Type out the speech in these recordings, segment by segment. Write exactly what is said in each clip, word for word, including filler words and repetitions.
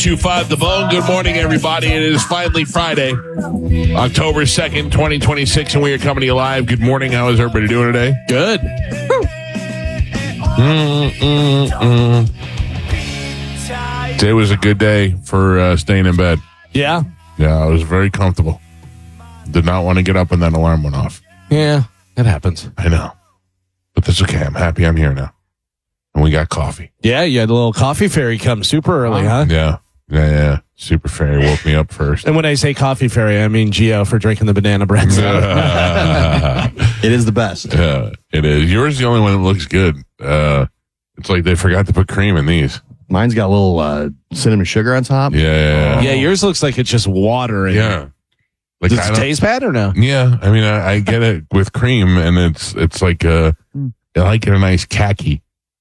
two five The Bone. Good morning, everybody. It is finally Friday, October second, twenty twenty-six, and we are coming to you live. Good morning. How is everybody doing today? Good. Mm, mm, mm. Today was a good day for uh, staying in bed. Yeah? Yeah, I was very comfortable. Did not want to get up when that alarm went off. Yeah, it happens. I know. But that's okay. I'm happy I'm here now. And we got coffee. Yeah, you had a little coffee fairy come super early, huh? Yeah. Yeah, yeah. Super Fairy woke me up first. And when I say coffee fairy, I mean Gio for drinking the banana bread. It is the best. Yeah, it is. Yours is the only one that looks good. Uh, it's like they forgot to put cream in these. Mine's got a little uh, cinnamon sugar on top. Yeah, yeah, Yeah, yours looks like it's just water. In yeah. it. Like, Does I it don't- taste bad or no? Yeah, I mean, I, I get it with cream, and it's it's like a, I like it a nice khaki,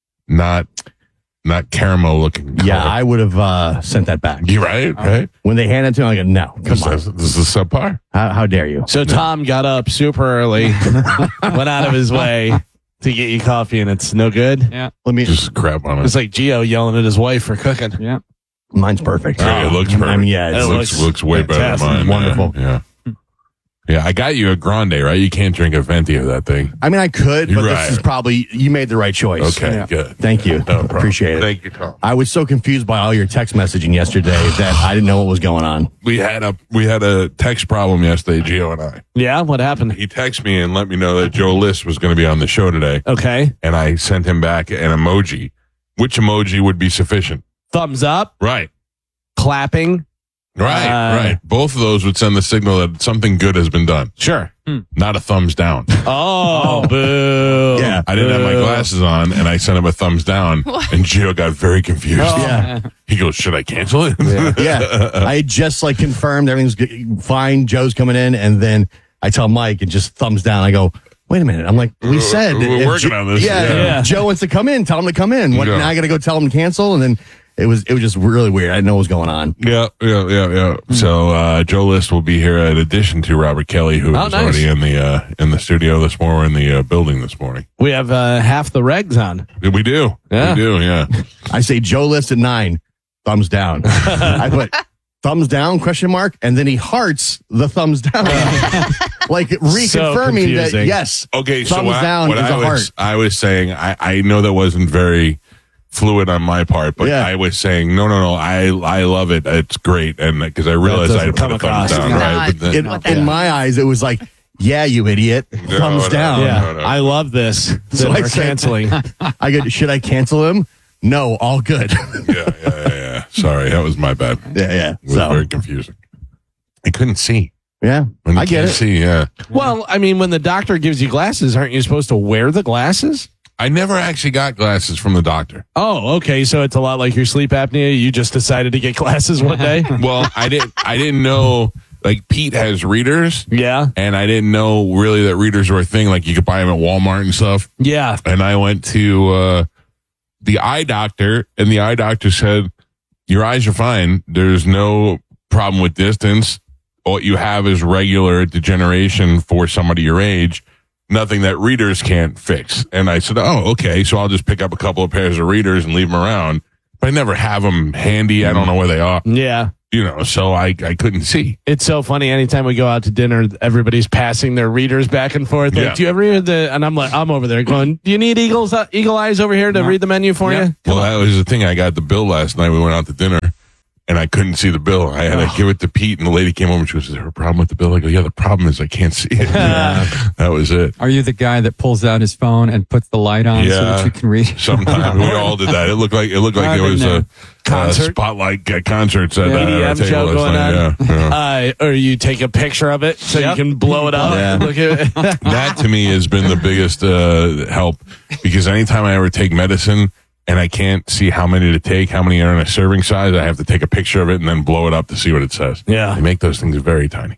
not not caramel looking. Yeah, color. I would have uh, sent that back. You right, right. When they handed it to me, I go, no, come This, on. is, this is subpar. How, how dare you? So Tom got up super early, went out of his way to get you coffee, and it's no good. Yeah. Let me. Just crap on it. It's like Gio yelling at his wife for cooking. Yeah. Mine's perfect. Yeah, it looks perfect. I mean, yeah, It it's, looks looks looks way better than fantastic. mine. Wonderful. Yeah. yeah. Yeah, I got you a grande, right? You can't drink a venti of that thing. I mean, I could, but Right. this is probably you made the right choice. Okay, Yeah. good. Thank you. No problem. Appreciate it. Thank you, Tom. I was so confused by all your text messaging yesterday that I didn't know what was going on. We had a we had a text problem yesterday, Gio and I. Yeah, what happened? He texted me and let me know that Joe List was going to be on the show today, Okay. and I sent him back an emoji. Which emoji would be sufficient? Thumbs up, Right, clapping. right, Uh, right. Both of those would send the signal that something good has been done. Sure. Not a thumbs down. Oh, boo. Yeah. I didn't have my glasses on, and I sent him a thumbs down, and Gio got very confused. Yeah. He goes, "Should I cancel it?" Yeah. I had just like confirmed everything's good, fine. Joe's coming in. And then I tell Mike and just thumbs down. I go, wait a minute. I'm like, we said. We're if working Jo- on this. Yeah, Yeah. if Yeah. Joe wants to come in. Tell him to come in. What, Yeah. Now I got to go tell him to cancel. And then it was it was just really weird. I didn't know what was going on. Yeah, yeah, yeah, yeah. So uh, Joe List will be here in addition to Robert Kelly, who Oh, is nice. already in the uh, in the studio this morning, in the uh, building this morning. We have uh, half the regs on. We do, Yeah. we do, yeah. I say Joe List at nine, thumbs down. I put thumbs down question mark, and then he hearts the thumbs down, like reconfirming that confusing. yes. Okay, so Thumbs what, I- down what is I a was, heart. I was saying, I, I know that wasn't very fluid on my part, but Yeah. I was saying, no, no, no, I I love it. It's great, and because I realized I doesn't had put a come thumbs across. down, It's right? not. But then, In, Not in that. my eyes, it was like, yeah, you idiot, No, thumbs no, down. Yeah, no, no. I love this. So So I we're said- canceling. I go, should I cancel him? No, all good. yeah, yeah, yeah, yeah. Sorry, that was my bad. yeah, yeah. It was So very confusing. I couldn't see. yeah, When you I get can't it. see, yeah. Well, I mean, when the doctor gives you glasses, aren't you supposed to wear the glasses? I never actually got glasses from the doctor. Oh, okay. So it's a lot like your sleep apnea. You just decided to get glasses one day. Well, I didn't. I didn't know. Like Pete has readers, Yeah. and I didn't know really that readers were a thing. Like you could buy them at Walmart and stuff. Yeah. And I went to uh, the eye doctor, and the eye doctor said, "Your eyes are fine. There's no problem with distance. What you have is regular degeneration for somebody your age. Nothing that readers can't fix." And I said, "Oh, okay. So I'll just pick up a couple of pairs of readers and leave them around. But I never have them handy. I don't know where they are. Yeah. You know, so I, I couldn't see." It's so funny. Anytime we go out to dinner, everybody's passing their readers back and forth. Like, Yeah. do you ever hear the? And I'm like, I'm over there going, do you need eagles, uh, eagle eyes over here to read the menu for Yeah. you? Well, that was the thing. I got the bill last night. We went out to dinner, and I couldn't see the bill. I had to give it to Pete, and the lady came over and she goes, "Is there a problem with the bill?" I go, "Yeah, the problem is I can't see it." That was it. Are you the guy that pulls out his phone and puts the light on so Yeah. that you can read? Sometimes we all did that. It looked like it looked like I've there was been a, Concert? a spotlight uh, concerts at Yeah. uh, our E D M table show last going night. on. Yeah, yeah. Uh, or you take a picture of it so Yep. you can blow it up. Yeah. Look at it. That to me has been the biggest uh, help, because anytime I ever take medicine and I can't see how many to take, how many are in a serving size, I have to take a picture of it and then blow it up to see what it says. Yeah. They make those things very tiny.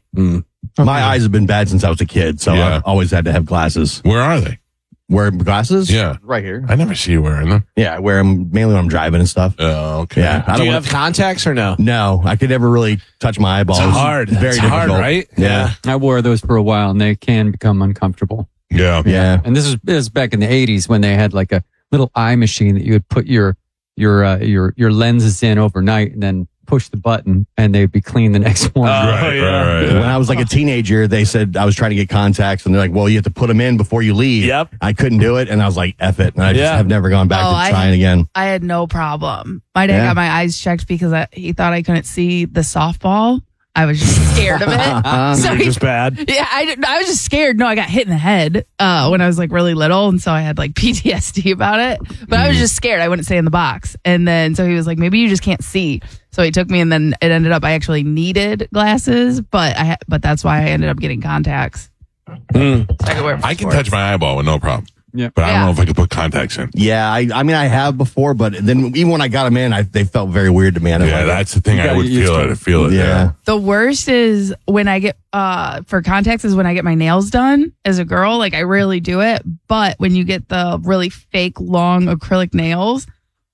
My eyes have been bad since I was a kid, so Yeah. I've always had to have glasses. Where are they? Wear glasses? Yeah. Right here. I never see you wearing them. Yeah, I wear them mainly when I'm driving and stuff. Oh, okay. Yeah. I Do don't you want have contacts or no? No, I could never really touch my eyeballs. It's hard. Very It's difficult. hard, right? Yeah. I wore those for a while and they can become uncomfortable. Yeah. Yeah. And this is, this is back in the eighties when they had like a little eye machine that you would put your your uh, your your lenses in overnight, and then push the button and they'd be clean the next morning. Oh, Right, yeah. right, right. When I was like a teenager, they said I was trying to get contacts, and they're like, "Well, you have to put them in before you leave." Yep. I couldn't do it, and I was like, "F it," and I just Yeah. have never gone back Oh, to I- trying again. I had no problem. My dad Yeah. got my eyes checked because I, he thought I couldn't see the softball. I was just scared of it. so You're he, just bad. yeah, I, didn't- I was just scared. No, I got hit in the head uh, when I was like really little, and so I had like P T S D about it. But I was just scared. I wouldn't stay in the box. And then so he was like, maybe you just can't see. So he took me, and then it ended up I actually needed glasses, but I ha- but that's why I ended up getting contacts. Mm. So I could wear 'em for I can sports. touch my eyeball with no problem. Yeah. But I don't Yeah. know if I could put contacts in. Yeah, I, I mean, I have before, but then even when I got them in, I, they felt very weird to me. I don't Yeah, like it. that's the thing. You I gotta would get used feel to it. it. I feel it. yeah. Yeah. The worst is when I get uh for contacts is when I get my nails done as a girl. Like I rarely do it, but when you get the really fake long acrylic nails,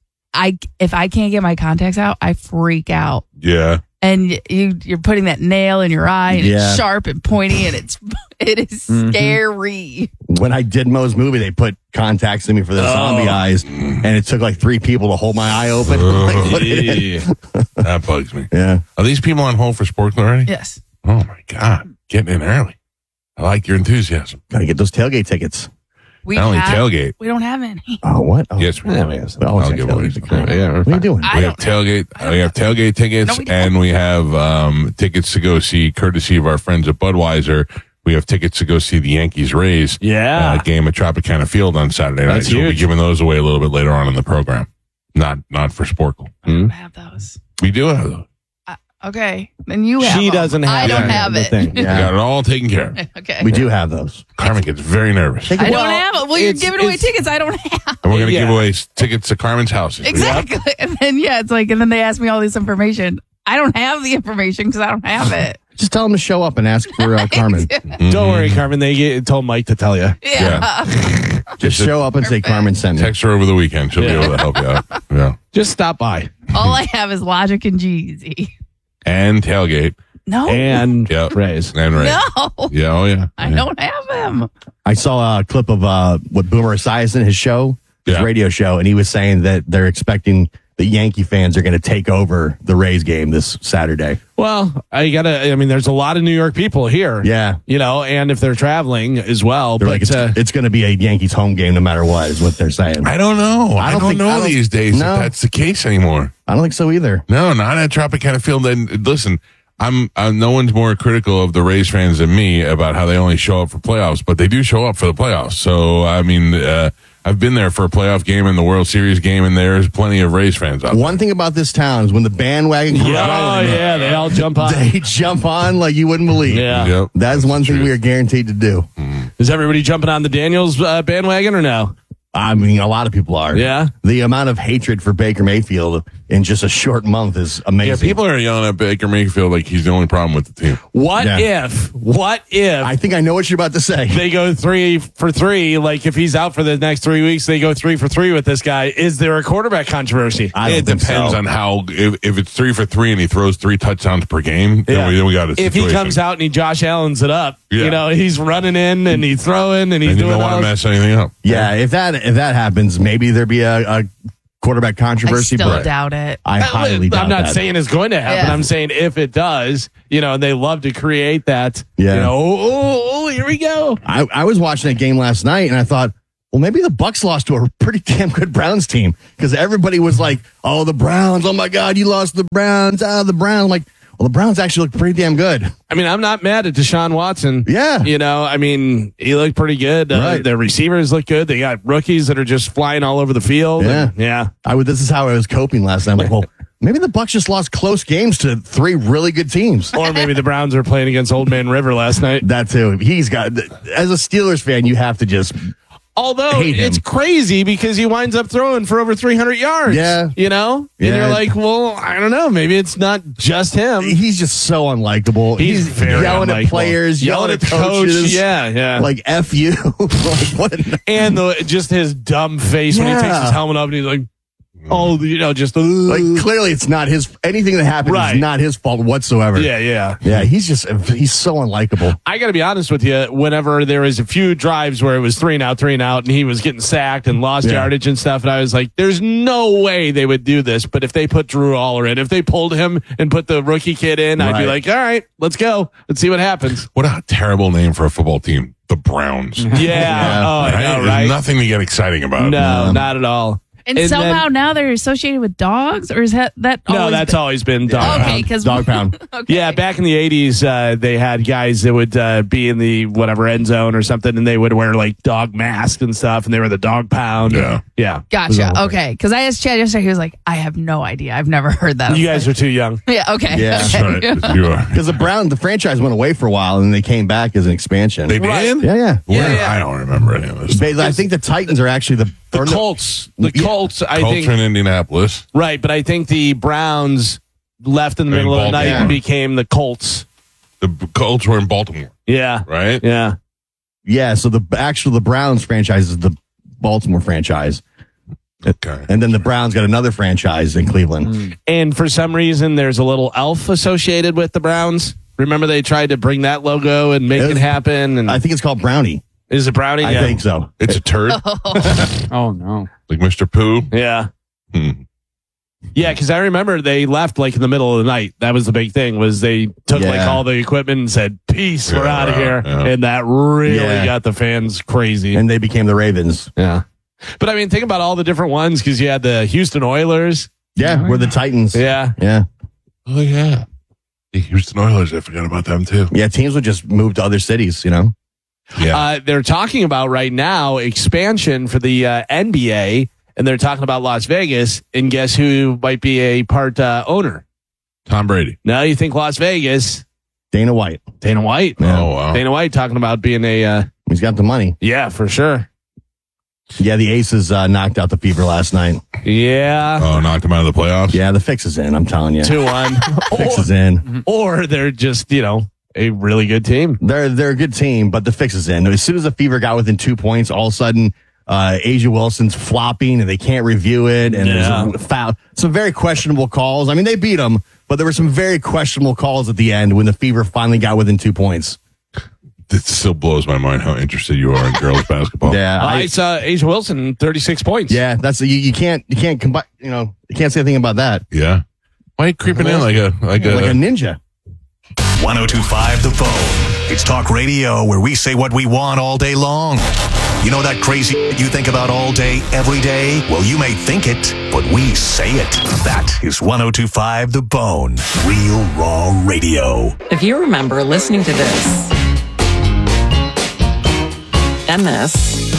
I if I can't get my contacts out, I freak out. Yeah. And you you're putting that nail in your eye, and Yeah. it's sharp and pointy, and it's it is scary. When I did Mo's movie, they put contacts in me for the zombie eyes, and it took like three people to hold my eye open. Like, what is- Yeah. That bugs me. yeah. Are these people on hold for sports already? Yes. Oh my God. Getting in early. I like your enthusiasm. Gotta get those tailgate tickets. We Not only have, tailgate. we don't have any. Oh, what? Oh, Yes, we Yeah, do. we have we always I'll have give away tailgate some. tickets. Yeah, we're What are you fine. doing? I We have don't- tailgate. I don't We have tailgate tickets, No, we don't. and we have um, tickets to go see, courtesy of our friends at Budweiser. We have tickets to go see the Yankees Rays Yeah. uh, game at Tropicana Field on Saturday night. That's So we'll be huge. giving those away a little bit later on in the program. Not not for Sporkle. I don't have those. We do have those. Okay, then you have She them. doesn't have I don't it. have The it. thing. We Yeah. got it all taken care of. Okay. We do have those. Carmen gets very nervous. Take I it. don't Well, have it. Well, you're it's- giving away it's- tickets I don't have. And we're going to Yeah. give away s- tickets to Carmen's house. Exactly. And then, yeah, it's like, and then they ask me all this information. I don't have the information because I don't have it. Just tell them to show up and ask for uh, Carmen. Don't worry, Carmen. They get, told Mike to tell you. Yeah. Just show up and say Carmen sent me. Text her over the weekend. She'll Yeah. be able to help you out. Yeah. Just stop by. All I have is Logic and Jeezy. And tailgate. No. And Yep. Raise. And Ray. no. Yeah. Oh, yeah. I don't have them. I saw a clip of uh, what Boomer Esiason, his show, his Yeah. radio show, and he was saying that they're expecting the Yankee fans are going to take over the Rays game this Saturday. Well, I gotta. I mean, there's a lot of New York people here. Yeah. You know, and if they're traveling as well, They're but like, it's, uh, it's going to be a Yankees home game no matter what, is what they're saying. I don't know. I I don't don't, think- know I don't- these days no. if that's the case anymore. I don't think so either. No, not at Tropicana Field. And listen, I'm, I'm no one's more critical of the Rays fans than me about how they only show up for playoffs, but they do show up for the playoffs. So I mean, uh, I've been there for a playoff game and the World Series game, and there's plenty of Rays fans out there. One thing about this town is when the bandwagon comes oh out, yeah, they all jump on. they jump on like you wouldn't believe. Yeah. Yep. That's one thing true. we are guaranteed to do. Is everybody jumping on the Daniels uh, bandwagon or no? I mean, a lot of people are. Yeah. The amount of hatred for Baker Mayfield in just a short month is amazing. Yeah, people are yelling at Baker Mayfield like he's the only problem with the team. What Yeah. if? What if? I think I know what you're about to say. they go three for three. Like if he's out for the next three weeks, they go three for three with this guy. Is there a quarterback controversy? I don't It think depends so. on how if, if it's three for three and he throws three touchdowns per game, then, Yeah. we, then we got a If situation. he comes out and he Josh Allen's it up, Yeah. you know, he's running in and he's throwing and he's and you doing don't want all to mess anything up. Yeah, if that if that happens, maybe there'd be a, a quarterback I controversy. still but doubt it. I highly doubt I'm not that. saying it's going to happen. Yeah. I'm saying if it does, you know, and they love to create that, Yeah. you know, oh, oh, oh, here we go. I, I was watching that game last night and I thought, well, maybe the Bucks lost to a pretty damn good Browns team because everybody was like, "Oh, the Browns! Oh my God, you lost the Browns! Ah, the Browns!" I'm like, well, the Browns actually look pretty damn good. I mean, I'm not mad at Deshaun Watson. Yeah. You know, I mean, he looked pretty good. Uh, Right. Their receivers look good. They got rookies that are just flying all over the field. Yeah. And, yeah. I would. This is how I was coping last night. I'm like, well, maybe the Bucks just lost close games to three really good teams. Or maybe the Browns are playing against Old Man River last night. That too. He's got. As a Steelers fan, you have to just. Although hate him. it's crazy because he winds up throwing for over three hundred yards. Yeah. You know? Yeah. And you're like, well, I don't know. Maybe it's not just him. He's just so unlikable. He's, very yelling unlikable. at players, yelling, at coaches. coach. Yeah, yeah. Like F you. Like, what a- and the just his dumb face when he takes Yeah. his helmet off and he's like, oh, you know, just uh, Like clearly, it's not his. Anything that happened Right. is not his fault whatsoever. yeah, yeah. yeah. He's just he's so unlikable. I got to be honest with you. Whenever there was a few drives where it was three and out, three and out, and he was getting sacked and lost Yeah. yardage and stuff, and I was like, "There's no way they would do this." But if they put Drew Aller in, if they pulled him and put the rookie kid in, I'd be Right. like, "All right, let's go. Let's see what happens." What a terrible name for a football team. The Browns. Yeah. Oh, I Right? know, There's right? nothing to get exciting about. No, not at all. And, And somehow then- now they're associated with dogs, or is that that? No, always that's been- always been dog okay. pound. Because Dog pound. okay. Yeah, back in the eighties, uh, they had guys that would uh, be in the whatever end zone or something, and they would wear like dog masks and stuff, and they were the dog pound. Yeah. Yeah. Gotcha. Okay, because I asked Chad yesterday. He was like, "I have no idea. I've never heard that." I You was guys like, are too young. yeah. Okay. Yeah. okay. That's right. You are. Because the Brown, the franchise went away for a while, and then they came back as an expansion. They Right. did? yeah, yeah. Where? Yeah, yeah. I don't remember any of this. They- I think the Titans are actually the The or no- Colts. The Yeah. Colts, I Colts think. in Indianapolis. Right, but I think the Browns left in the In middle of the night Baltimore. and became the Colts. The B- Colts were in Baltimore, Yeah. right? Yeah. Yeah, so the actual the Browns franchise is the Baltimore franchise, Okay. and then the Browns got another franchise in Cleveland. And for some reason, there's a little elf associated with the Browns. Remember, they tried to bring that logo and make It it, was- happen. And I think it's called Brownie. is it Brownie? I Yeah. think so. It's a turd, Oh, no. like Mister Pooh. Yeah. Hmm. Yeah, because I remember they left like in the middle of the night. That was the big thing. Was they took like Yeah. all the equipment and said, "Peace, Yeah, we're out of we're here," out, yeah. and that really Yeah. got the fans crazy. And they became the Ravens. yeah, but I mean, think about all the different ones because you had the Houston Oilers. Yeah, we're the Titans. Yeah, Yeah. Oh, yeah. The Houston Oilers. I forgot about them, too. Yeah, teams would just move to other cities, you know? Yeah. uh, they're talking about right now expansion for the uh, N B A, and they're talking about Las Vegas. And guess who might be a part uh, owner? Tom Brady. Now you think Las Vegas? Dana White. Dana White. Yeah. Oh, wow. Dana White talking about being a uh, He's got the money. yeah for sure. Yeah, the Aces uh, knocked out the Fever last night. Yeah, Oh, knocked him out of the playoffs? Yeah, the fix is in, I'm telling you. two one. Fix is in. Or they're just, you know, a really good team. They're they're a good team, but the fix is in. As soon as the Fever got within two points, all of a sudden, uh, Asia Wilson's flopping and they can't review it. And Yeah. there's a foul, some very questionable calls. I mean, they beat them, but there were some very questionable calls at the end when the Fever finally got within two points. It still blows my mind how interested you are in girls basketball. Yeah, I, I, saw Asia Wilson, thirty-six points. yeah, that's you, you can't you can't combine. You know, you can't say anything about that. Yeah. Why are you creeping in like a like a, Like a ninja. ten twenty-five The Phone. It's talk radio where we say what we want all day long. You know that crazy you think about all day, every day? Well, you may think it, but we say it. That is ten twenty-five The Bone. Real raw radio. If you remember listening to this and this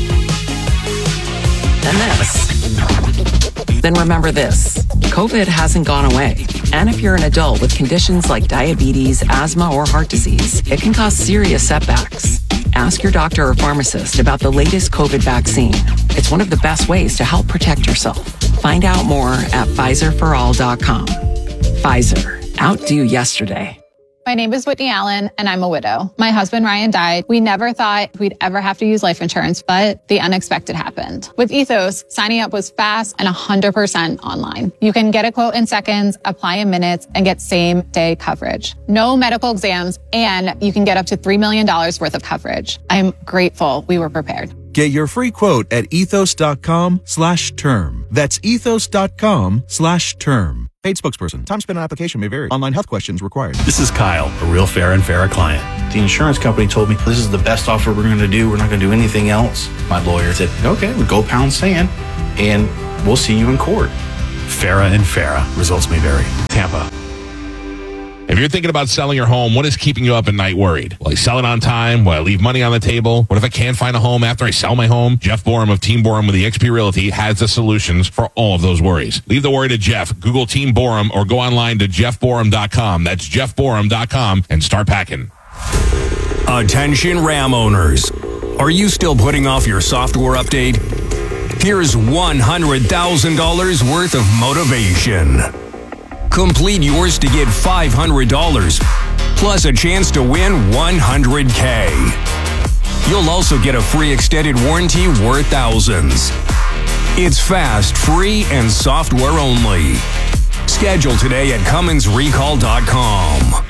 and this, then remember this. COVID hasn't gone away. And if you're an adult with conditions like diabetes, asthma, or heart disease, it can cause serious setbacks. Ask your doctor or pharmacist about the latest COVID vaccine. It's one of the best ways to help protect yourself. Find out more at Pfizer for all dot com. Pfizer, outdo yesterday. My name is Whitney Allen, and I'm a widow. My husband, Ryan, died. We never thought we'd ever have to use life insurance, but the unexpected happened. With Ethos, signing up was fast and one hundred percent online. You can get a quote in seconds, apply in minutes, and get same-day coverage. No medical exams, and you can get up to three million dollars worth of coverage. I'm grateful we were prepared. Get your free quote at ethos.com slash term. That's ethos.com slash term. Paid spokesperson. Time spent on application may vary. Online health questions required. This is Kyle, a real fair and fair client. The insurance company told me this is the best offer we're going to do. We're not going to do anything else. My lawyer said, okay, we'll go pound sand and we'll see you in court. Farah and Farah. Results may vary. Tampa. If you're thinking about selling your home, what is keeping you up at night worried? Will I sell it on time? Will I leave money on the table? What if I can't find a home after I sell my home? Jeff Borum of Team Borum with eXp Realty has the solutions for all of those worries. Leave the worry to Jeff. Google Team Borum or go online to jeff borum dot com. That's jeff borum dot com and start packing. Attention Ram owners. Are you still putting off your software update? Here's one hundred thousand dollars worth of motivation. Complete yours to get five hundred dollars, plus a chance to win one hundred thousand dollars. You'll also get a free extended warranty worth thousands. It's fast, free, and software only. Schedule today at Cummins Recall dot com.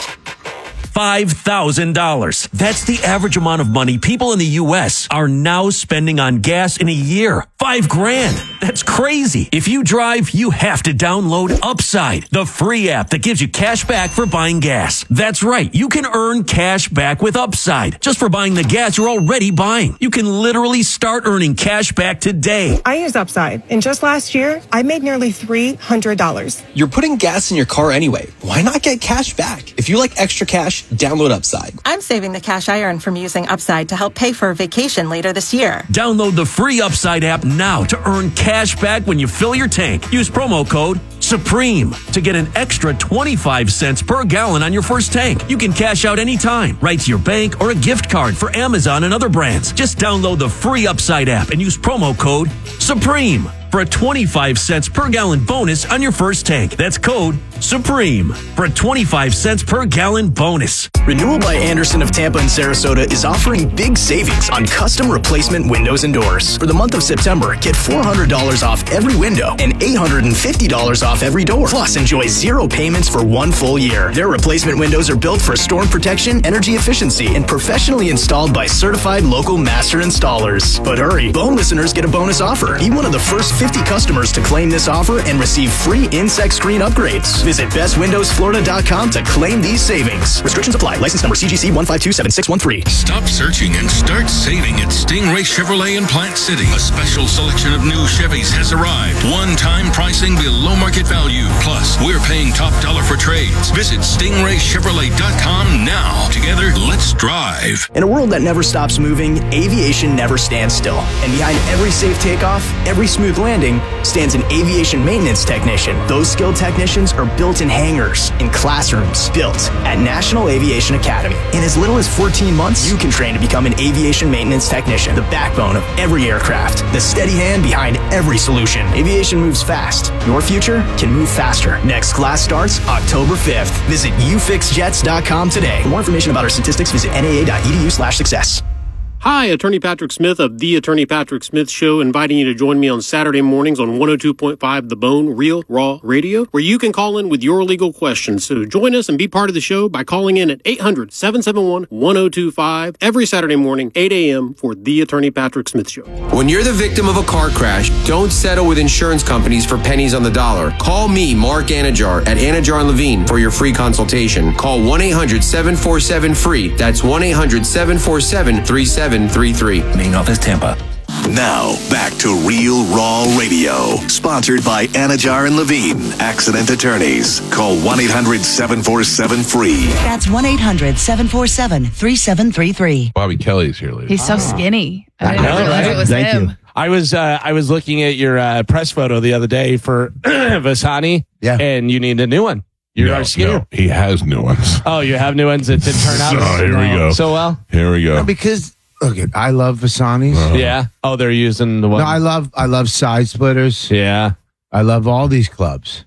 five thousand dollars. That's the average amount of money people in the U S are now spending on gas in a year. Five grand. That's crazy. If you drive, you have to download Upside, the free app that gives you cash back for buying gas. That's right. You can earn cash back with Upside just for buying the gas you're already buying. You can literally start earning cash back today. I use Upside, and just last year, I made nearly three hundred dollars. You're putting gas in your car anyway. Why not get cash back? If you like extra cash, download Upside. I'm saving the cash I earn from using Upside to help pay for a vacation later this year. Download the free Upside app now to earn cash back when you fill your tank. Use promo code SUPREME to get an extra twenty-five cents per gallon on your first tank. You can cash out anytime, right to your bank or a gift card for Amazon and other brands. Just download the free Upside app and use promo code SUPREME for a twenty-five cents per gallon bonus on your first tank. That's code SUPREME for a twenty-five cents per gallon bonus. Renewal by Anderson of Tampa and Sarasota is offering big savings on custom replacement windows and doors. For the month of September, get four hundred dollars off every window and eight hundred fifty dollars off every door. Plus, enjoy zero payments for one full year. Their replacement windows are built for storm protection, energy efficiency, and professionally installed by certified local master installers. But hurry, Bone listeners get a bonus offer. Be one of the first fifty customers to claim this offer and receive free insect screen upgrades. Visit best windows florida dot com to claim these savings. Restrictions apply. License number C G C one five two seven six one three. Stop searching and start saving at Stingray Chevrolet in Plant City. A special selection of new Chevys has arrived. One-time pricing below market value. Plus, we're paying top dollar for trades. Visit stingray chevrolet dot com now. Together, let's drive. In a world that never stops moving, aviation never stands still. And behind every safe takeoff, every smooth landing, stands an aviation maintenance technician. Those skilled technicians are built in hangars, in classrooms, built at National Aviation Academy. In as little as fourteen months, you can train to become an aviation maintenance technician, the backbone of every aircraft, the steady hand behind every solution. Aviation moves fast. Your future can move faster. Next class starts October fifth. Visit u fix jets dot com today. For more information about our statistics, visit N A A dot E D U slash success. Hi, Attorney Patrick Smith of The Attorney Patrick Smith Show, inviting you to join me on Saturday mornings on one oh two point five The Bone Real Raw Radio, where you can call in with your legal questions. So join us and be part of the show by calling in at eight hundred, seven seven one, one oh two five every Saturday morning, eight a.m. for The Attorney Patrick Smith Show. When you're the victim of a car crash, don't settle with insurance companies for pennies on the dollar. Call me, Mark Anajar, at Anajar and Levine for your free consultation. Call one eight hundred, seven four seven, free. That's one eight hundred, seven four seven, three seven three three. Main office, Tampa. Now, back to Real Raw Radio, sponsored by Anajar and Levine, accident attorneys. Call one eight hundred, seven four seven, free. That's one eight hundred, seven four seven, three seven three three. Bobby Kelly's here, ladies. He's so skinny. I didn't I know, realize right? it was Thank him. you. I was uh, I was looking at your uh, press photo the other day for Vasani, yeah, and you need a new one. You no, are skinnier. no, he has new ones. Oh, you have new ones that didn't turn out So, here we go. so well. Here we go. No, because look, it, I love Vasanis. Uh-huh. Yeah. Oh, they're using the one. No, I love I love Side Splitters. Yeah. I love all these clubs,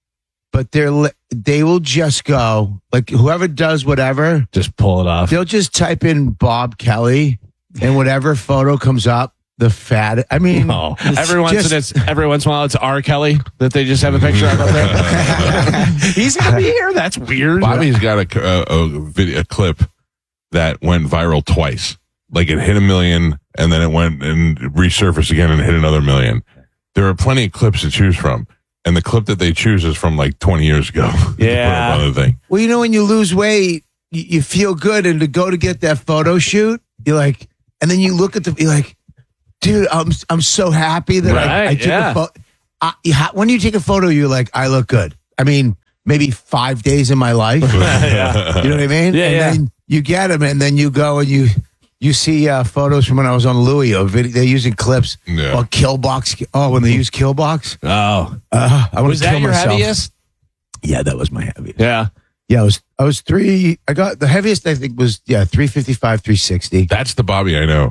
but they're li- they will just go like whoever does whatever, just pull it off. They'll just type in Bob Kelly, and whatever photo comes up, the fat. I mean, no. it's every once just- in it's every once in a while it's R. Kelly that they just have a picture of up there. He's gonna be here. That's weird. Bobby's got a, a, a video a clip that went viral twice. Like it hit a million and then it went and resurfaced again and hit another million. There are plenty of clips to choose from. And the clip that they choose is from like twenty years ago. Yeah. Another thing. Well, you know, when you lose weight, you, you feel good, and to go to get that photo shoot, you're like, and then you look at the, you're like, dude, I'm I'm so happy that I, I Right, took yeah. a photo. I, you ha- when you take a photo, you're like, I look good. I mean, maybe five days in my life. Yeah. You know what I mean? Yeah, and yeah. then you get them, and then you go and you you see uh, photos from when I was on Louis. Or video, they're using clips. Yeah. Or Killbox. Oh, when they use Killbox. Oh, uh, I want was to that kill your myself. heaviest? Yeah, that was my heaviest. Yeah. Yeah, I was I was three. I got the heaviest. I think was yeah three fifty five, three sixty. That's the Bobby I know.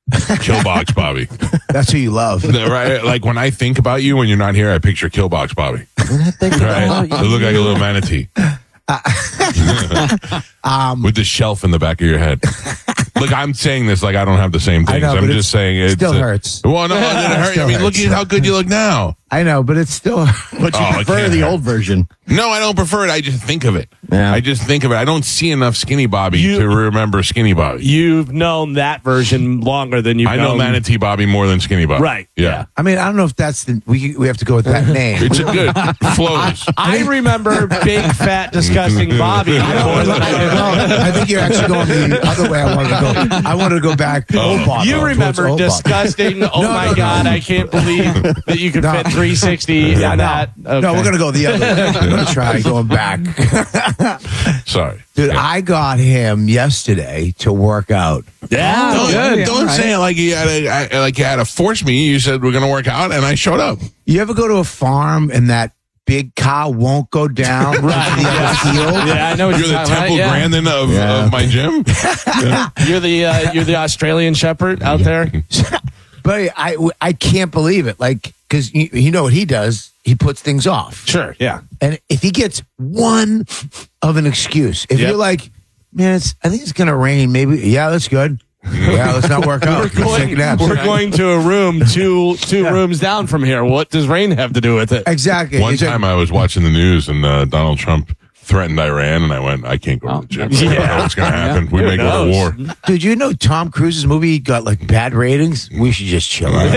Killbox Bobby. That's who you love, right? Like when I think about you when you're not here, I picture Killbox Bobby. Right? You look like a little manatee. um, with the shelf in the back of your head. Look, I'm saying this like I don't have the same I things. know, I'm but just it saying it still hurts. Well, no, it didn't hurt. Still I mean, look hurts. at how good you look now. I know, but it's still. But you Oh, I prefer can't the hurt. old version. No, I don't prefer it. I just think of it. Yeah. I just think of it. I don't see enough Skinny Bobby You- to remember Skinny Bobby. You've known that version longer than you've I know known. Manatee Bobby more than Skinny Bobby. Right. Yeah. I mean, I don't know if that's the. We we have to go with that name. It's a good flows. I remember big, fat, disgusting Bobby more than I do. No, I think you're actually going the other way. I wanted to go. I wanted to go back. Old Bob, You towards remember Old Bob. disgusting. Oh No, my no, no. God! I can't believe that you could No. fit three sixty Yeah, in no. that. No, Okay. we're gonna go the other way. We're gonna try going back. Sorry. Dude, I got him yesterday to work out. Yeah, Don't, good. don't say it like you had to, I- like you had to force me. You said we're going to work out, and I showed up. You ever go to a farm and that big cow won't go down? Right. To the other field? Yeah, I know what You're you're the talking Temple about. Yeah. Grandin of, Yeah. of my gym. You're the uh, you're the Australian Shepherd out there. But I, I can't believe it. Like, because you, you know what he does? He puts things off. Sure. Yeah. And if he gets one of an excuse, if Yep. you're like, man, it's, I think it's going to rain, maybe, yeah, that's good. Yeah, let's not work out. We're Let's take going, a nap. we're going to a room two two Yeah. rooms down from here. What does rain have to do with it? Exactly. One He's like, time I was watching the news, and uh, Donald Trump threatened Iran, and I went, I can't go to the gym. I don't know what's going to happen. We Who may go to knows? war. Did you know Tom Cruise's movie got like bad ratings? We should just chill out.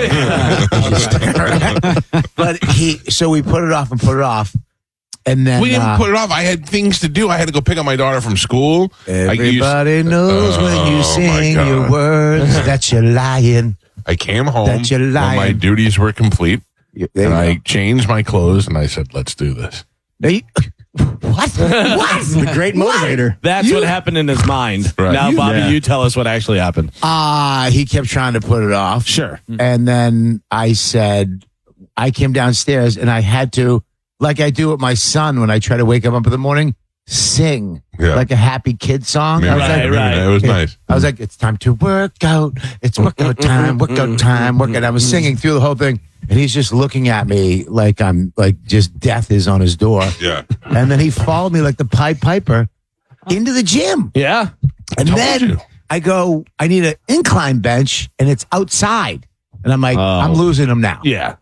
But he, so we put it off and put it off. And then We didn't uh, put it off. I had things to do. I had to go pick up my daughter from school. I used- everybody knows when you Oh, my sing God. your words that you're lying. I came home That you're when my lying. duties were complete, Yeah, there and you I go. changed my clothes, and I said, let's do this. Now you- what? What? The great motivator. That's You- what happened in his mind. Right. Now, You- Bobby, yeah. you tell us what actually happened. Uh, he kept trying to put it off. Sure. And then I said, I came downstairs and I had to, like I do with my son when I try to wake him up in the morning, sing Yeah. like a happy kid song. Yeah, I was right, like, right. It was nice. I was like, it's time to work out. It's workout time, workout time, workout. I was singing through the whole thing. And he's just looking at me like I'm like just death is on his door. Yeah. And then he followed me like the Pied Piper into the gym. Yeah. And told then you. I go, I need an incline bench and it's outside. And I'm like, I'm losing him now. Yeah.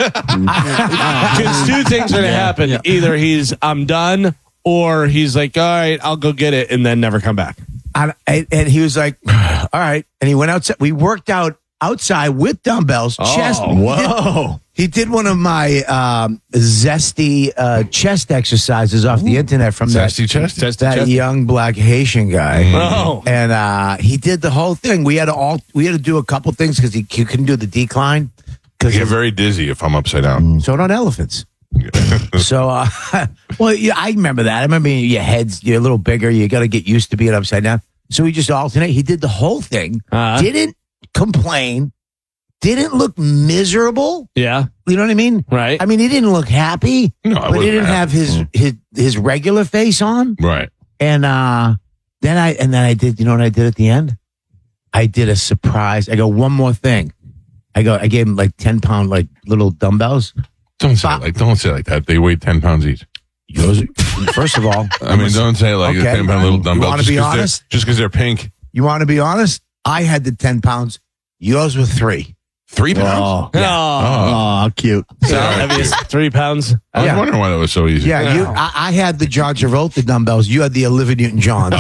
Because two things are going to happen. Either he's, I'm done, or he's like, all right, I'll go get it, and then never come back. And, and and he was like, all right. And he went outside. We worked out outside with dumbbells, chest. Whoa. He did one of my um, zesty uh, chest exercises off the internet from that, Zesty chest? Zesty that chest? young black Haitian guy. Oh. And uh, he did the whole thing. We had to all we had to do a couple things because he, he couldn't do the decline. I Because get very dizzy if I'm upside down. so don't elephants. So, uh, well, yeah, I remember that. I remember your head's you're a little bigger. You got to get used to being upside down. So he just alternate. He did the whole thing. Uh-huh. Didn't complain. Didn't look miserable. Yeah. You know what I mean? Right. I mean, he didn't look happy. No, I but he wasn't didn't have happy. his his his regular face on. Right. And uh, then I and then I did. You know what I did at the end? I did a surprise. I go one more thing. I go. I gave him like ten pound like little dumbbells. Don't say it like don't say it like that. They weigh ten pounds each. Yours, first of all, I mean, don't say it like Okay. ten pound little You dumbbell. wanna just be 'cause they're- honest? Just because they're pink. you want to be honest? I had the ten pounds. Yours were three. Three pounds? Oh, Oh, cute. so heaviest three pounds. I was Yeah. wondering why that was so easy. Yeah, you. I, I had the John Travolta dumbbells. You had the Olivia Newton-Johns.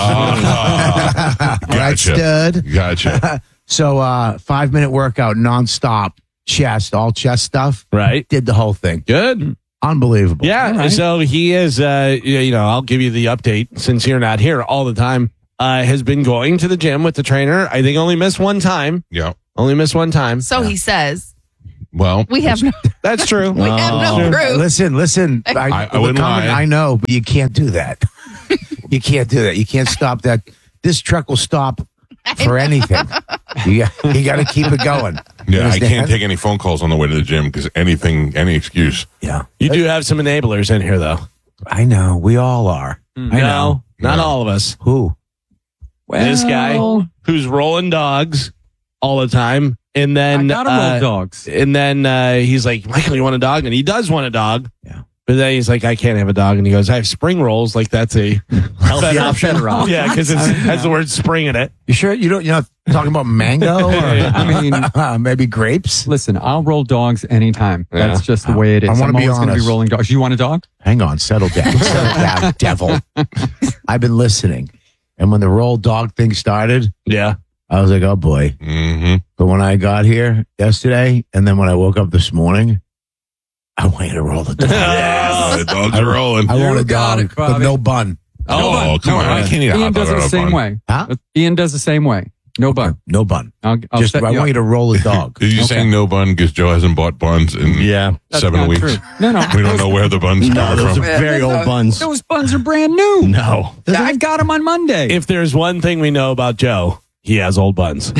Oh, Right, gotcha. stud. Gotcha. So, uh, five minute workout, nonstop, chest, all chest stuff. Right. Did the whole thing. Good. Unbelievable. Yeah. So he is, uh, you know, I'll give you the update since you're not here all the time. Uh, has been going to the gym with the trainer. I think only missed one time. Yeah. Only missed one time. So he says. Well, We have no, That's true. we have no Uh, proof. Listen, listen. I, I- I the wouldn't comment, lie. I know, but you can't do that. You can't do that. You can't stop that. This truck will stop for anything. You got, you got to keep it going. You yeah, I understand? can't take any phone calls on the way to the gym because anything, any excuse. Yeah, You do have some enablers in here, though. I know. We all are. I know. No, not No. all of us. Who? This guy who's rolling dogs all the time. And then, I gotta roll uh, dogs. And then uh, he's like, Michael, you want a dog? And he does want a dog. Yeah. But then he's like, I can't have a dog. And he goes, I have spring rolls. Like, that's a healthy option. Yeah, because it has the word spring in it. You sure you don't? You're not talking about mango or I mean, uh, maybe grapes? Listen, I'll roll dogs anytime. Yeah. That's just the way it is. I wanna I'm be always gonna honest. be rolling dogs. You want a dog? Hang on, settle down, settle down, devil. I've been listening, and when the roll dog thing started, yeah, I was like, oh boy. Mm-hmm. But when I got here yesterday, and then when I woke up this morning, I wanted to roll the dog. Yeah, the dogs are rolling. I want a You got dog, it, but Bobby. no bun. Oh, come on. I can't eat a Ian hot dog does it the without a same bun. way. Huh? Ian does the same way. No bun. No bun. I'll, I'll Just, set I you want you up. to roll a dog. Are you Okay. saying no bun because Joe hasn't bought buns in Yeah. That's seven not weeks? true. No, no. We don't know where the buns No, come those from. are very old buns. Those buns are brand new. No. I got them on Monday. If there's one thing we know about Joe, he has old buns.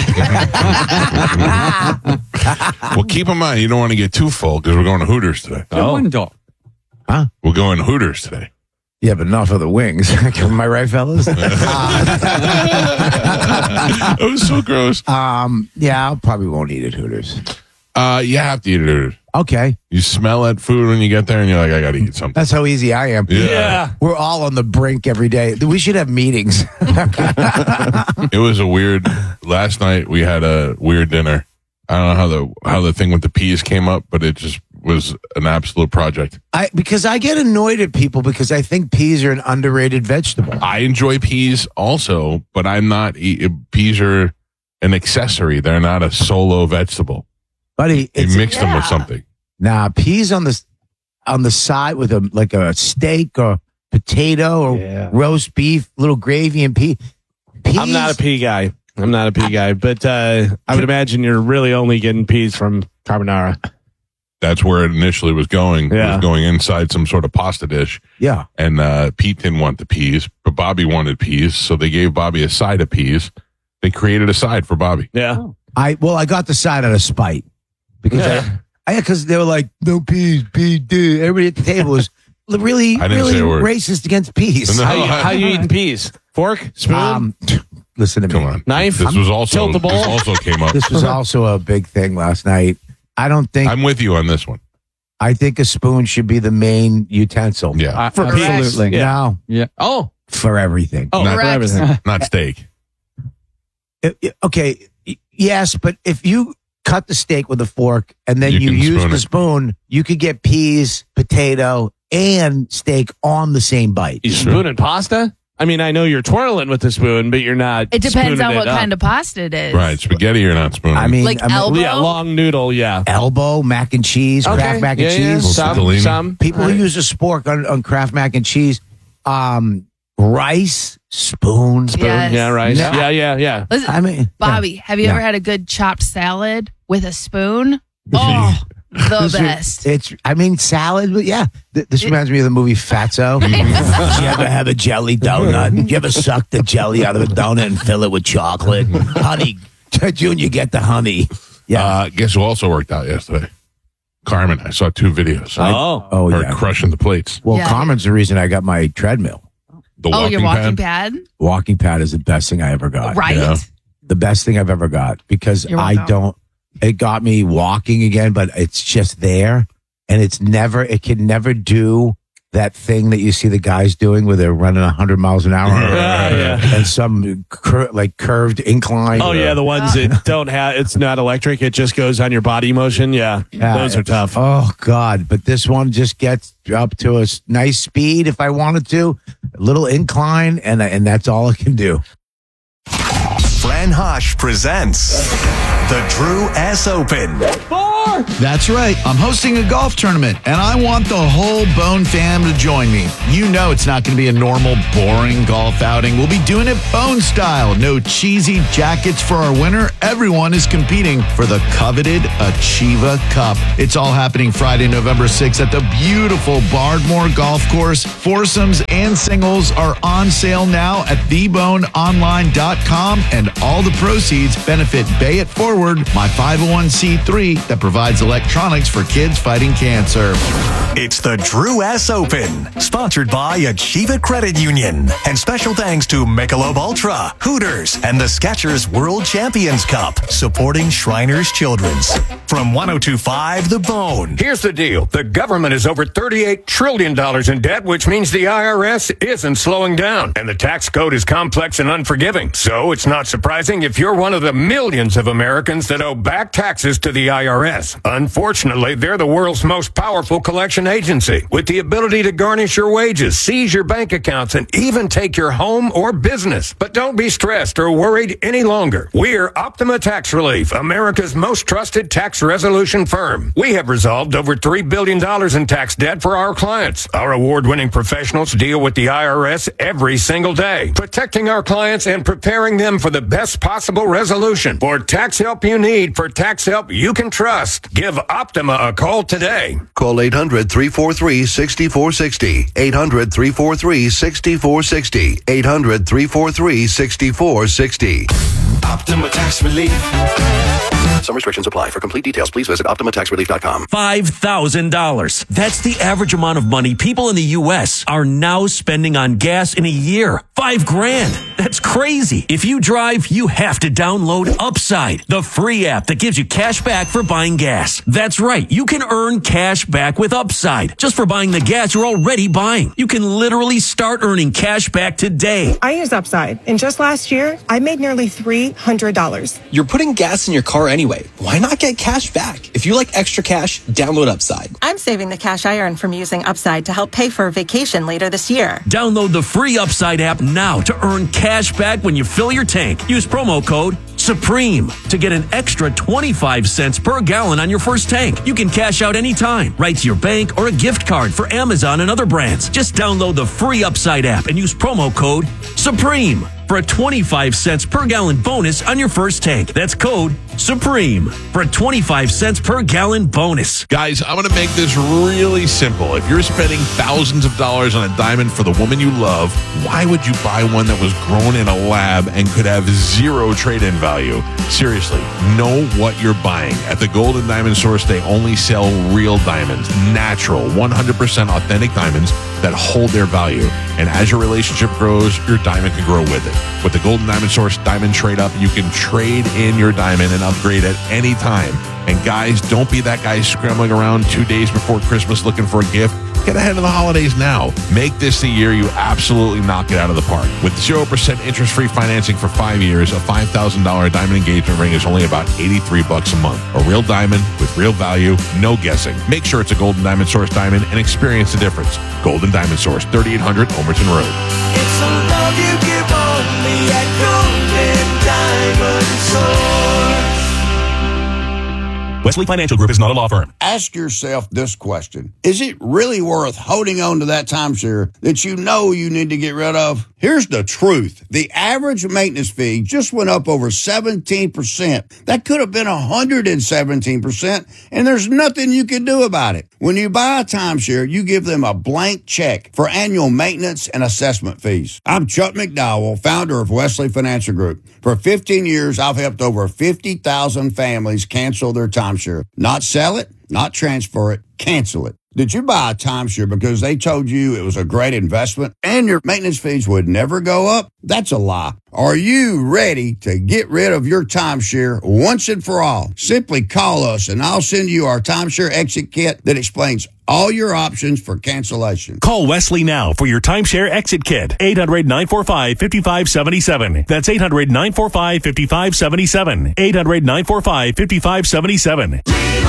Well, keep in mind, you don't want to get too full because we're going to Hooters today. Get one dog. Huh? We're going to Hooters today. Yeah, but enough of the wings. Am I right, fellas? That was so gross. um, yeah, I probably won't eat at Hooters. Uh, you have to eat at Hooters. Okay. You smell that food when you get there and you're like, I got to eat something. That's how easy I am. Yeah. Yeah. We're all on the brink every day. We should have meetings. It was a weird, last night we had a weird dinner. I don't know how the, how the thing with the peas came up, but it just was an absolute project. I because I get annoyed at people because I think peas are an underrated vegetable. I enjoy peas also, but I'm not, eat, peas are an accessory. They're not a solo vegetable. Buddy, You it's, mix them with something. nah, peas on the on the side with a like a steak or potato or Yeah. roast beef, little gravy and pea. Peas, I'm not a pea guy. I'm not a pea guy. But uh, I would imagine you're really only getting peas from carbonara. That's where it initially was going. It Yeah. was going inside some sort of pasta dish. Yeah. And uh, Pete didn't want the peas, but Bobby wanted peas. So they gave Bobby a side of peas. They created a side for Bobby. Yeah. I well, I got the side out of spite because Yeah. I because they were like no peas, peas, dude. Everybody at the table was really, I didn't really say a word. racist against peas. No, How you, I- how you eating peas? Fork? Spoon? Um, listen to me. Come on. Knife? This was also, Tilt the this bowl? also came up. This was also a big thing last night. I don't think I'm with you on this one. I think a spoon should be the main utensil. Yeah. Uh, For peas. absolutely. Yeah. No, Yeah. Oh. for everything. Oh, Not- for Correct. everything. Not steak. It- it- okay, y- yes, but if you cut the steak with a fork and then You you, can use spoon the it. spoon, you could get peas, potato, and steak on the same bite. You spooning pasta? I mean, I know you're twirling with the spoon, but you're not. It depends spooning on what it up. kind of pasta it is. Right. Spaghetti or not spooning. I mean, Like I mean, elbow? Yeah, long noodle. Yeah. elbow, mac and cheese, Kraft mac and yeah, yeah. cheese. Some, Tortellini. some. People who use a spork on, on Kraft mac and cheese, um, rice, spoon. spoon. Yes. Yeah, right. No. Yeah, yeah, yeah. Listen, I mean, Bobby, have you Yeah. ever had a good chopped salad with a spoon? Oh, the This is- best. It's, I mean, salad, but yeah. Th- This reminds me of the movie Fatso. Did you ever have a jelly donut? Did you ever suck the jelly out of a donut and fill it with chocolate? Honey, Junior, get the honey. Yeah. Uh, guess who also worked out yesterday? Carmen. I saw two videos. Oh. oh, Her yeah. crushing the plates. Well, Yeah. Carmen's the reason I got my treadmill. The Oh, walking your walking pad. pad? Walking pad is the best thing I ever got. Right? Yeah. The best thing I've ever got because You're I welcome. don't, it got me walking again, but it's just there and it's never, it can never do that thing that you see the guys doing where they're running one hundred miles an hour Yeah, yeah. and some cur- like curved incline. Oh yeah, the ones that don't have it's not electric. It just goes on your body motion. Yeah, Yeah, those are it's- tough. Oh God! But this one just gets up to a s- nice speed if I wanted to, a little incline, and and that's all it can do. Fran Hosh presents the Drew S. Open. That's right. I'm hosting a golf tournament, and I want the whole Bone fam to join me. You know it's not going to be a normal, boring golf outing. We'll be doing it Bone style. No cheesy jackets for our winner. Everyone is competing for the coveted Achieva Cup. It's all happening Friday, November sixth at the beautiful Bardmore Golf Course. Foursomes and singles are on sale now at the bone online dot com, and all the proceeds benefit Bay It Forward, my five oh one c three that provides provides electronics for kids fighting cancer. It's the Drew S. Open, sponsored by Achieva Credit Union. And special thanks to Michelob Ultra, Hooters, and the Skechers World Champions Cup, supporting Shriners Children's. From one oh two point five The Bone. Here's the deal. The government is over thirty-eight trillion dollars in debt, which means the I R S isn't slowing down. And the tax code is complex and unforgiving. So it's not surprising if you're one of the millions of Americans that owe back taxes to the I R S. Unfortunately, they're the world's most powerful collection agency, with the ability to garnish your wages, seize your bank accounts, and even take your home or business. But don't be stressed or worried any longer. We're Optima Tax Relief, America's most trusted tax resolution firm. We have resolved over three billion dollars in tax debt for our clients. Our award-winning professionals deal with the I R S every single day, protecting our clients and preparing them for the best possible resolution. For tax help you need, for tax help you can trust, give Optima a call today. Call eight hundred, three four three, six four six zero. eight hundred, three four three, six four six zero. eight hundred, three four three, six four six zero. Optima Tax Relief. Some restrictions apply. For complete details, please visit optima tax relief dot com. five thousand dollars. That's the average amount of money people in the U S are now spending on gas in a year. Five grand. That's crazy. If you drive, you have to download Upside, the free app that gives you cash back for buying gas. That's right. You can earn cash back with Upside just for buying the gas you're already buying. You can literally start earning cash back today. I use Upside, and just last year, I made nearly three hundred dollars. You're putting gas in your car anyway. Why not get cash back? If you like extra cash, download Upside. I'm saving the cash I earn from using Upside to help pay for a vacation later this year. Download the free Upside app now to earn cash back when you fill your tank. Use promo code SUPREME to get an extra twenty-five cents per gallon on your first tank. You can cash out anytime, right to your bank or a gift card for Amazon and other brands. Just download the free Upside app and use promo code SUPREME for a twenty-five cents per gallon bonus on your first tank. That's code SUPREME for a twenty-five cents per gallon bonus. Guys, I'm going to make this really simple. If you're spending thousands of dollars on a diamond for the woman you love, why would you buy one that was grown in a lab and could have zero trade-in value? Seriously, know what you're buying. At the Golden Diamond Source, they only sell real diamonds, natural, one hundred percent authentic diamonds that hold their value. And as your relationship grows, your diamond can grow with it. With the Golden Diamond Source Diamond Trade Up, you can trade in your diamond and upgrade at any time. And guys, don't be that guy scrambling around two days before Christmas looking for a gift. Get ahead of the holidays now. Make this the year you absolutely knock it out of the park. With zero percent interest-free financing for five years, a five thousand dollars diamond engagement ring is only about eighty-three bucks a month. A real diamond with real value, no guessing. Make sure it's a Golden Diamond Source diamond and experience the difference. Golden Diamond Source, thirty-eight hundred Omerton Road. It's a love you give only at Golden Diamond Source. Wesley Financial Group is not a law firm. Ask yourself this question. Is it really worth holding on to that timeshare that you know you need to get rid of? Here's the truth. The average maintenance fee just went up over seventeen percent. That could have been one hundred seventeen percent, and there's nothing you can do about it. When you buy a timeshare, you give them a blank check for annual maintenance and assessment fees. I'm Chuck McDowell, founder of Wesley Financial Group. For fifteen years, I've helped over fifty thousand families cancel their timeshare. Not sell it, not transfer it, cancel it. Did you buy a timeshare because they told you it was a great investment and your maintenance fees would never go up? That's a lie. Are you ready to get rid of your timeshare once and for all? Simply call us and I'll send you our timeshare exit kit that explains all your options for cancellation. Call Wesley now for your timeshare exit kit. eight hundred, nine four five, five five seven seven. That's eight hundred, nine four five, five five seven seven. eight hundred, nine four five, five five seven seven.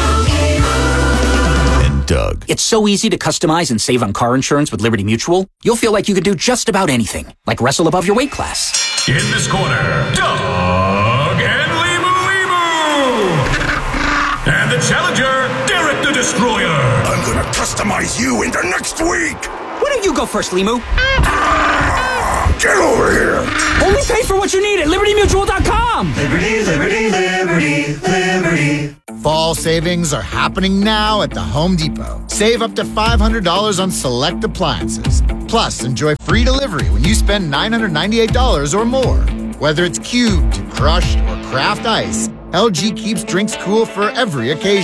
Doug. It's so easy to customize and save on car insurance with Liberty Mutual. You'll feel like you could do just about anything, like wrestle above your weight class. In this corner, Doug and Limu Limu. And the challenger, Derek the Destroyer. I'm gonna customize you into next week. Why don't you go first, Limu? Get over here. Only pay for what you need at Liberty Mutual dot com. Liberty, Liberty, Liberty, Liberty. Fall savings are happening now at the Home Depot. Save up to five hundred dollars on select appliances. Plus, enjoy free delivery when you spend nine hundred ninety-eight dollars or more. Whether it's cubed, crushed, or craft ice, L G keeps drinks cool for every occasion.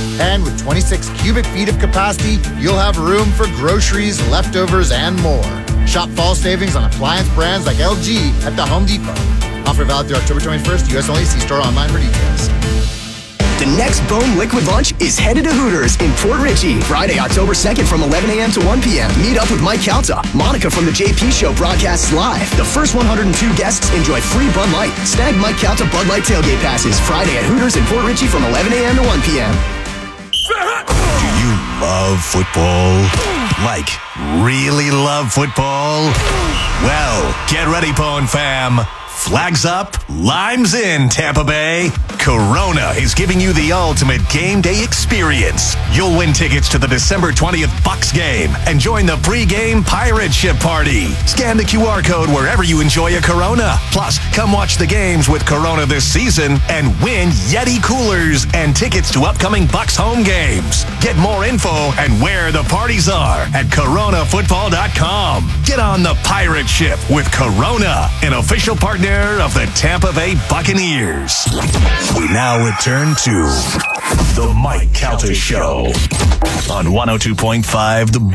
And with twenty-six cubic feet of capacity, you'll have room for groceries, leftovers, and more. Shop fall savings on appliance brands like L G at the Home Depot. Offer valid through October twenty-first, U S only. See store online for details. The next Bone Liquid Lunch is headed to Hooters in Port Richey, Friday, October second from eleven a.m. to one p.m. Meet up with Mike Calta. Monica from The J P Show broadcasts live. The first one hundred two guests enjoy free Bud Light. Snag Mike Calta Bud Light tailgate passes Friday at Hooters in Port Richey from eleven a.m. to one p.m. Do you love football? Like, really love football? Well, get ready, Bone fam. Flags up, limes in, Tampa Bay. Corona is giving you the ultimate game day experience. You'll win tickets to the December twentieth Bucks game and join the pre-game pirate ship party. Scan the Q R code wherever you enjoy a Corona. Plus, come watch the games with Corona this season and win Yeti coolers and tickets to upcoming Bucks home games. Get more info and where the parties are at corona football dot com. Get on the pirate ship with Corona, an official partner of the Tampa Bay Buccaneers. We now return to the Mike Calta Show on one oh two point five The